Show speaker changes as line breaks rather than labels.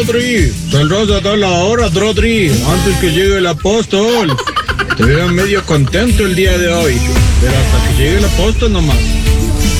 Rodri, saldrás a dar la hora, Rodri, antes que llegue el apóstol. Te veo medio contento el día de hoy, pero hasta que llegue el apóstol nomás.